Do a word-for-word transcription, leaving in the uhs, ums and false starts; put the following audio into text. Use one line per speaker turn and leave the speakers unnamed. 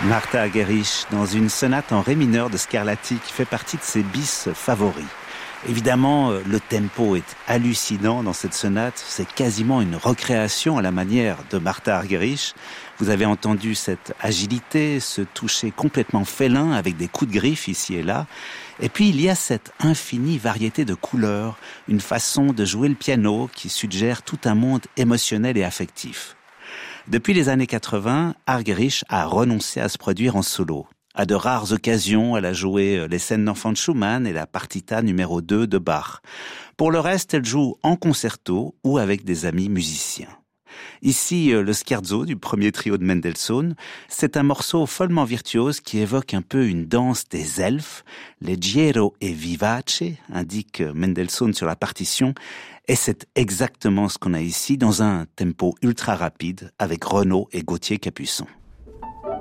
Martha Argerich dans une sonate en ré mineur de Scarlatti qui fait partie de ses bis favoris. Évidemment, le tempo est hallucinant dans cette sonate. C'est quasiment une recréation à la manière de Martha Argerich. Vous avez entendu cette agilité, ce toucher complètement félin avec des coups de griffe ici et là. Et puis il y a cette infinie variété de couleurs, une façon de jouer le piano qui suggère tout un monde émotionnel et affectif. Depuis les années quatre-vingts, Argerich a renoncé à se produire en solo. À de rares occasions, elle a joué les scènes d'enfants de Schumann et la partita numéro deux de Bach. Pour le reste, elle joue en concerto ou avec des amis musiciens. Ici, le scherzo du premier trio de Mendelssohn, c'est un morceau follement virtuose qui évoque un peu une danse des elfes. Leggero e vivace, indique Mendelssohn sur la partition, et c'est exactement ce qu'on a ici dans un tempo ultra rapide avec Renaud et Gauthier Capuçon.